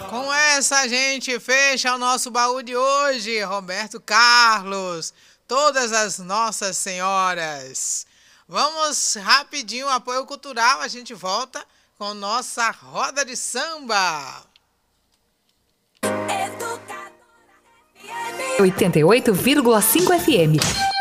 Com essa a gente fecha o nosso baú de hoje. Roberto Carlos, todas as Nossas Senhoras. Vamos rapidinho, apoio cultural, a gente volta com nossa roda de samba. 88,5 FM.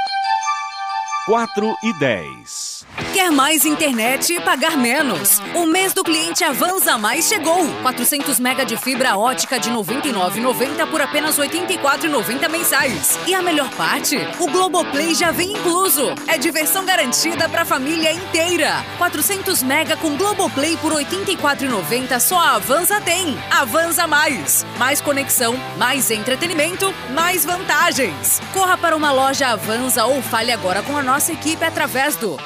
4:10. Quer mais internet e pagar menos? O mês do cliente Avanza Mais chegou. 400 mega de fibra ótica de R$ 99,90 por apenas R$ 84,90 mensais. E a melhor parte? O Globoplay já vem incluso. É diversão garantida para a família inteira. 400 mega com Globoplay por R$ 84,90 só a Avanza tem. Avanza Mais. Mais conexão, mais entretenimento, mais vantagens. Corra para uma loja Avanza ou fale agora com a nossa equipe através do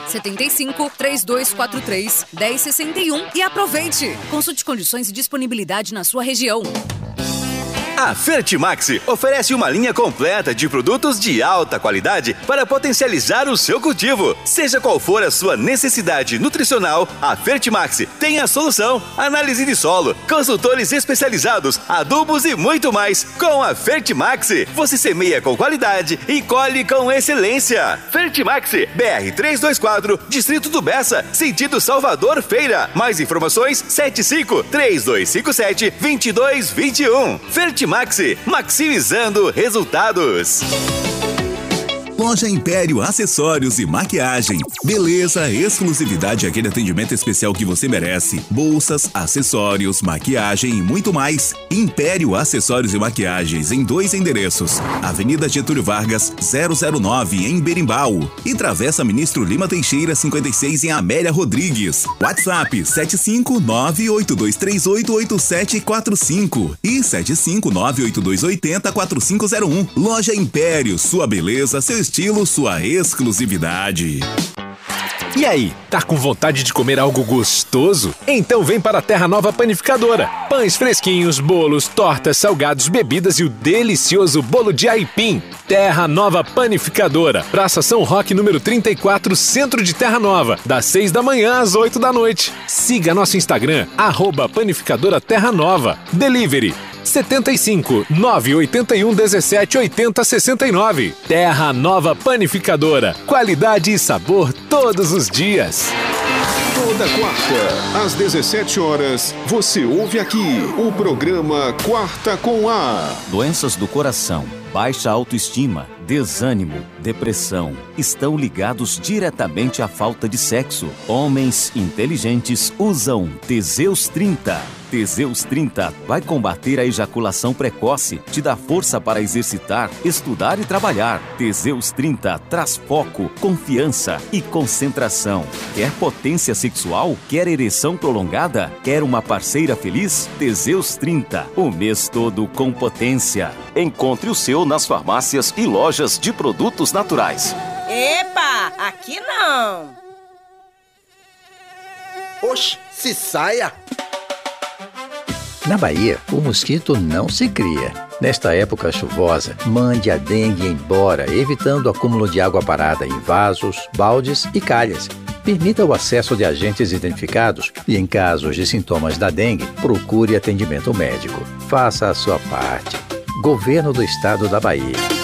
75-3243-1061 e aproveite. Consulte condições e disponibilidade na sua região. A Fertimax oferece uma linha completa de produtos de alta qualidade para potencializar o seu cultivo. Seja qual for a sua necessidade nutricional, a Fertimax tem a solução. Análise de solo, consultores especializados, adubos e muito mais. Com a Fertimax, você semeia com qualidade e colhe com excelência. Fertimax, BR 324, Distrito do Bessa, sentido Salvador Feira. Mais informações, 75-3257-2221. Fertimax, maximizando resultados. Loja Império Acessórios e Maquiagem. Beleza, exclusividade e aquele atendimento especial que você merece. Bolsas, acessórios, maquiagem e muito mais. Império Acessórios e Maquiagens em 2 endereços. Avenida Getúlio Vargas, 009 em Berimbau. E Travessa Ministro Lima Teixeira, 56 em Amélia Rodrigues. WhatsApp 75982388745 e 75982804501. Loja Império, sua beleza, seu estilo, sua exclusividade. E aí, tá com vontade de comer algo gostoso? Então vem para a Terra Nova Panificadora. Pães fresquinhos, bolos, tortas, salgados, bebidas e o delicioso bolo de aipim. Terra Nova Panificadora. Praça São Roque, número 34, Centro de Terra Nova. Das 6 da manhã às 8 da noite. Siga nosso Instagram, @Panificadora Terra Nova. Delivery 75 981 17 80 69. Terra Nova Panificadora. Qualidade e sabor todos os dias. Toda quarta, às 17 horas, você ouve aqui o programa Quarta com A. Doenças do coração, baixa autoestima, desânimo, depressão estão ligados diretamente à falta de sexo. Homens inteligentes usam Teseus 30. Teseus 30 vai combater a ejaculação precoce, te dá força para exercitar, estudar e trabalhar. Teseus 30 traz foco, confiança e concentração. Quer potência sexual? Quer ereção prolongada? Quer uma parceira feliz? Teseus 30, o mês todo com potência. Encontre o seu nas farmácias e lojas de produtos naturais. Epa, aqui não! Oxe, se saia! Na Bahia, o mosquito não se cria. Nesta época chuvosa, mande a dengue embora, evitando o acúmulo de água parada em vasos, baldes e calhas. Permita o acesso de agentes identificados e, em casos de sintomas da dengue, procure atendimento médico. Faça a sua parte. Governo do Estado da Bahia.